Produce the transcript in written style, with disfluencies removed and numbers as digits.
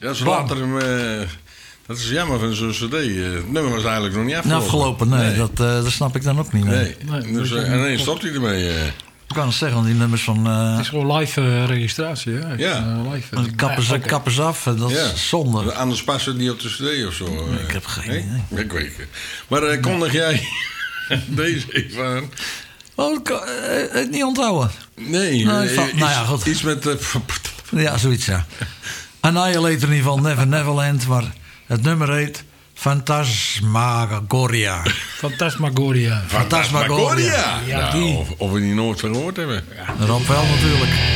Ja, ze laten hem... dat is jammer van zo'n cd. Het nummer was eigenlijk nog niet afgelopen. Nee. Dat snap ik dan ook niet. Nee. Dus, en ineens stopt hij ermee. Ik kan het zeggen, die nummers van... het is gewoon live registratie, hè? Ja. Live. Kappen ze af, dat is zonde. Anders passen het niet op de cd of zo. Ik heb geen idee. Ik weet het. Maar kondig jij deze even aan? Oh, ik het niet onthouden. Nee. Nou ja, goed. Iets met... ja, zoiets, ja. Annihilator in ieder geval, Never Neverland. Maar het nummer heet Phantasmagoria. Phantasmagoria. Phantasmagoria. Ja, nou, of we die nooit van gehoord hebben. Ja. Rob wel natuurlijk.